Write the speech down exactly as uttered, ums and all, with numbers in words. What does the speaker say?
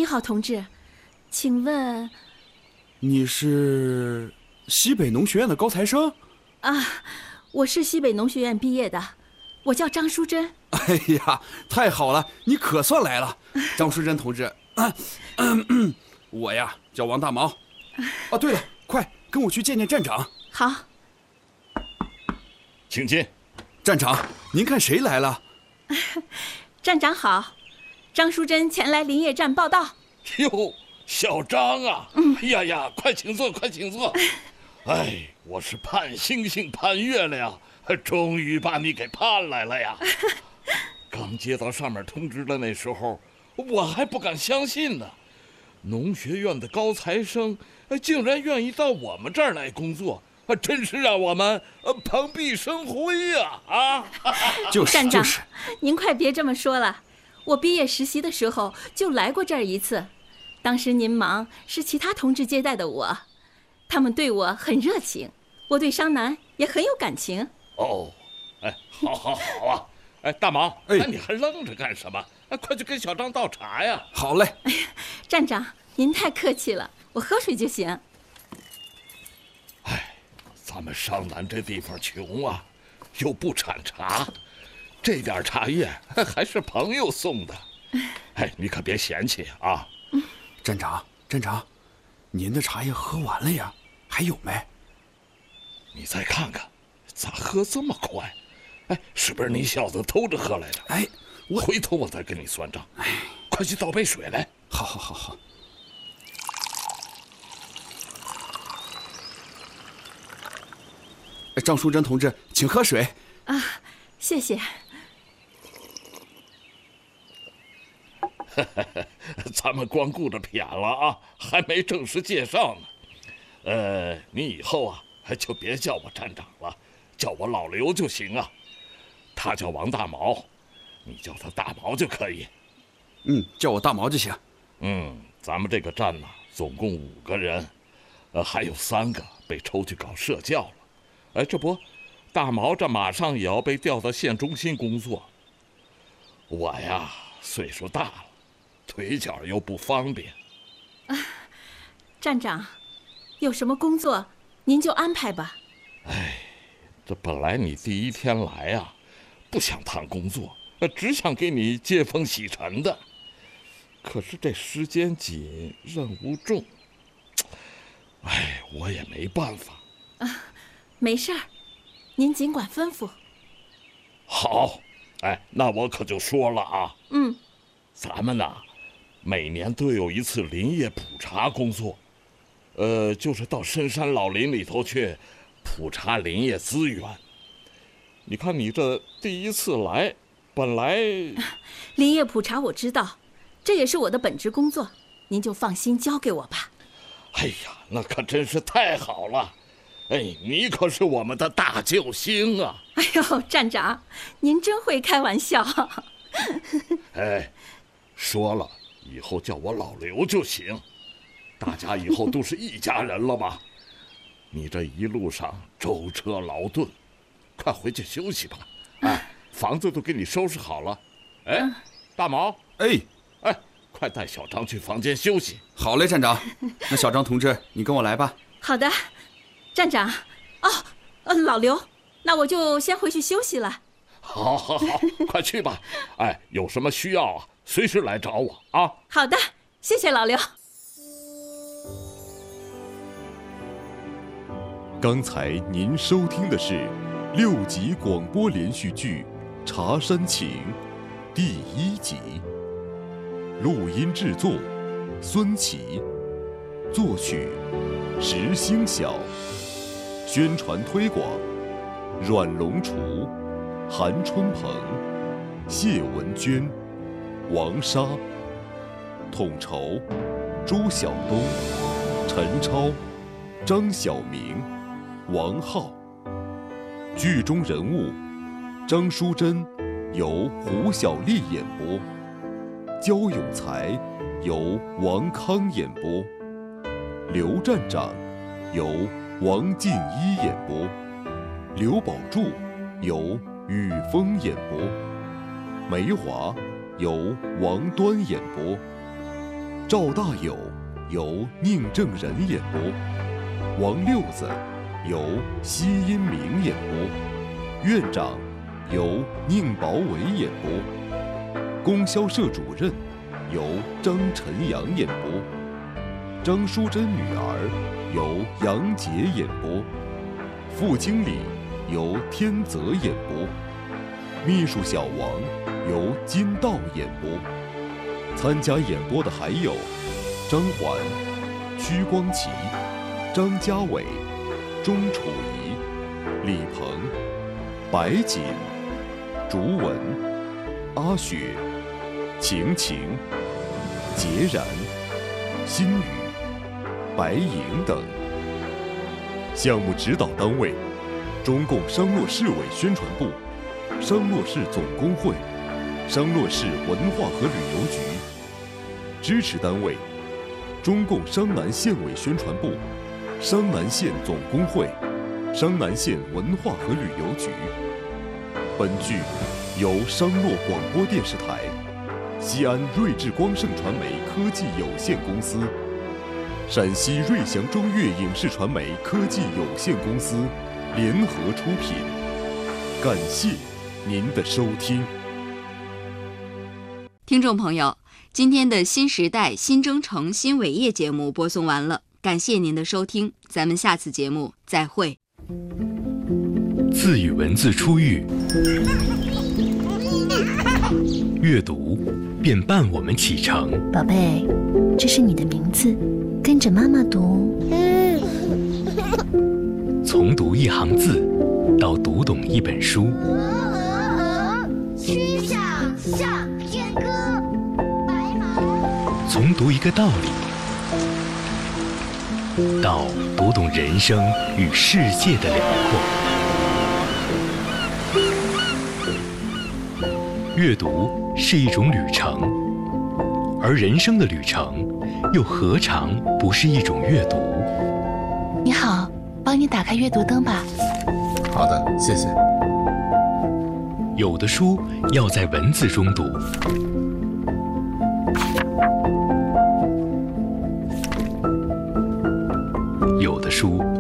你好，同志，请问你是西北农学院的高材生？ 啊，我是西北农学院毕业的，我叫张淑珍。 哎呀，太好了，你可算来了，张淑珍同志。啊嗯嗯、我呀叫王大毛。哦，对了，快跟我去见见站长。 好， 请进。 站长，您看谁来了？ 站长好，张淑珍前来林业站报道。 哟，小张啊！嗯、哎呀呀，快请坐，快请坐。哎，我是盼星星盼月亮，终于把你给盼来了呀！刚接到上面通知的那时候，我还不敢相信呢。农学院的高材生竟然愿意到我们这儿来工作，真是让我们蓬荜生辉呀！啊， 就是站长， 就是， 您快别这么说了。我毕业实习的时候就来过这儿一次，当时您忙，是其他同志接待的我，他们对我很热情，我对商南也很有感情。 哦，哎，好好好啊！哎，大毛，哎，那你还愣着干什么？哎，快去跟小张倒茶呀！ 好嘞。 哎呀，站长，您太客气了，我喝水就行。 哎，咱们商南这地方穷啊，又不产茶，这点茶叶还是朋友送的。哎，你可别嫌弃啊。 站长，站长，您的茶叶喝完了呀？还有没？ 你再看看，咋喝这么快？哎，是不是你小子偷着喝来的？ 哎， 我回头我再跟你算账。哎，快去倒杯水来。 好，好，好，好。张淑珍同志，请喝水。 啊，谢谢。 咱们光顾着谝了啊，还没正式介绍呢。呃，你以后啊，就别叫我站长了，叫我老刘就行啊。他叫王大毛，你叫他大毛就可以。 嗯，叫我大毛就行。 嗯，咱们这个站呢，总共五个人，呃，还有三个被抽去搞社教了。哎，这不，大毛这马上也要被调到县中心工作。我呀，岁数大了，腿脚又不方便。 啊，站长，有什么工作您就安排吧。 哎，这本来你第一天来啊，不想谈工作，只想给你接风洗尘的。可是这时间紧，任务重，哎，我也没办法。 啊，没事儿，您尽管吩咐。 好，哎，那我可就说了啊。 嗯， 咱们呐，每年都有一次林业普查工作，呃，就是到深山老林里头去普查林业资源。你看你这第一次来，本来林业普查我知道，这也是我的本职工作，您就放心交给我吧。 哎呀，那可真是太好了。哎，你可是我们的大救星啊！ 哎呦，站长，您真会开玩笑。 哎，说了，以后叫我老刘就行，大家以后都是一家人了吧？你这一路上舟车劳顿，快回去休息吧。哎，房子都给你收拾好了。哎，大毛， 哎哎，快带小张去房间休息。 好嘞，站长。那小张同志，你跟我来吧。 好的。站长，哦，呃，老刘，那我就先回去休息了。 好，好，好，快去吧。哎，有什么需要啊，随时来找我啊。 好的，谢谢老刘。 刚才您收听的是六集广播连续剧《茶山情》第一集，录音制作孙琦，作曲石星晓。宣传推广：阮龙厨、韩春鹏、谢文娟、王莎。统筹：朱晓东、陈超、张晓明、王浩。剧中人物：张淑珍由胡小丽演播，焦永才由王康演播，刘站长由王静一演播，刘宝柱由雨峰演播，梅华由王端演播， 赵大友由宁正仁演播，王六子由奚因明演播，院长由宁宝伟演播，供销社主任由张晨阳演播，张淑珍女儿由杨洁演播，副经理由天泽演播，秘书小王由金道演播。参加演播的还有张环、屈光奇、张家伟、钟楚怡、李鹏、白锦、竹文、阿雪、晴晴、孑然、心雨、白莹等。项目指导单位：中共商洛市委宣传部、商洛市总工会、商洛市文化和旅游局。支持单位：中共商南县委宣传部、商南县总工会、商南县文化和旅游局。本剧由商洛广播电视台、西安瑞智光盛传媒科技有限公司、陕西瑞祥中粤影视传媒科技有限公司联合出品。感谢您的收听。 听众朋友，今天的新时代新征程新伟业节目播送完了，感谢您的收听，咱们下次节目再会。 字与文字初遇，阅读便伴我们启程。 宝贝，这是你的名字，跟着妈妈读。 从读一行字到读懂一本书， 曲项向天歌，白马。 从读一个道理到读懂人生与世界的辽阔。阅读是一种旅程，而人生的旅程又何尝不是一种阅读？ 你好，帮你打开阅读灯吧。 好的，谢谢。 有的书要在文字中读，有的书